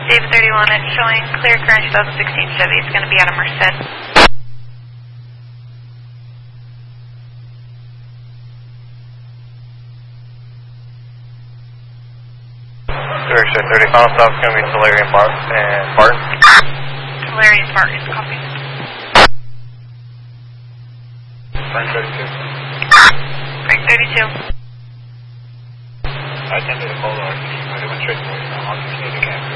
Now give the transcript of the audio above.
David 31, it's showing clear current 2016 Chevy. It's going to be out of Merced. Direction 30 miles south is going to be Tulare and Barton. Tulare and Barton, copy. Frank 32. Frank 32. I attempted to call our I went straight to voicemail. I'll continue to camp.